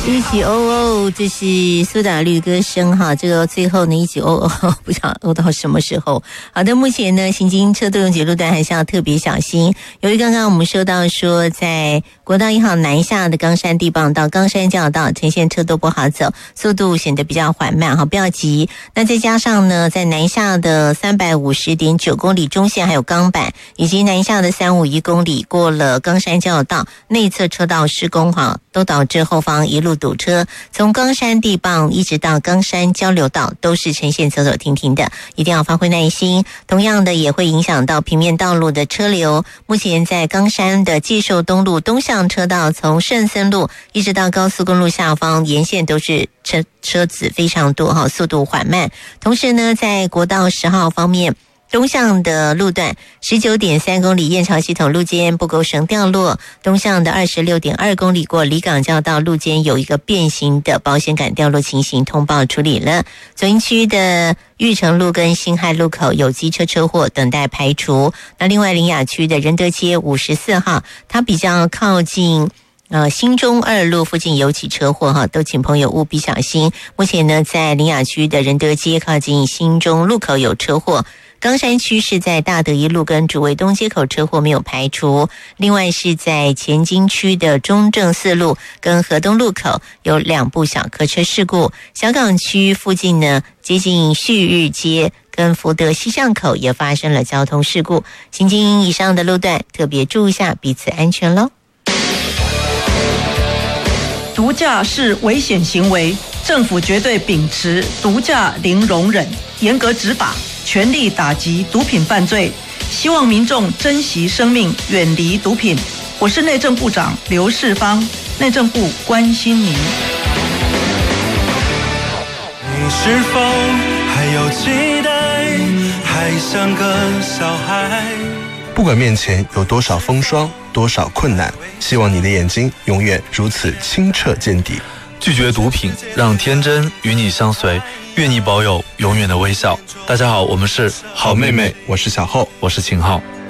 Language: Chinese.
一起哦哦，这是苏打绿歌声哈，这个最后呢一起哦哦，不知道哦到什么时候。好的，目前呢行经车多用节路段还是要特别小心。由于刚刚我们说到说，在国道1号南下的冈山地磅到冈山交流道呈现车多不好走，速度显得比较缓慢哈，不要急。那再加上呢，在南下的350.9公里中线还有钢板，以及南下的351公里过了冈山交流道内侧车道施工哈，都导致后方一路堵车，从冈山地磅一直到冈山交流道都是呈现走走停停的，一定要发挥耐心。同样的也会影响到平面道路的车流。目前在冈山的介寿东路东向车道，从圣森路一直到高速公路下方沿线都是车子非常多哈，速度缓慢。同时呢，在国道10号方面，东向的路段 19.3 公里燕巢系统路肩不勾绳掉落，东向的 26.2 公里过离港交道路肩有一个变形的保险杆掉落情形，通报处理了。左营区的玉成路跟辛亥路口有机车车祸等待排除。那另外苓雅区的仁德街54号，它比较靠近新中2路附近有起车祸哈，都请朋友务必小心。目前呢，在苓雅区的仁德街靠近新中路口有车祸。冈山区是在大德一路跟竹围东街口车祸没有排除，另外是在前金区的中正4路跟河东路口有2部小客车事故。小港区附近呢，接近旭日街跟福德西巷口也发生了交通事故。行经以上的路段特别注意一下彼此安全咯。 毒驾是危险行为，政府绝对秉持毒驾零容忍，严格执法，全力打击毒品犯罪，希望民众珍惜生命，远离毒品。我是内政部长刘世芳，内政部关心您。 你是否还有期待，还像个小孩？ 不管面前有多少风霜，多少困难，希望你的眼睛永远如此清澈见底。 拒绝毒品，让天真与你相随，愿你保有永远的微笑。大家好，我们是好妹妹，我是小厚， 我是秦昊。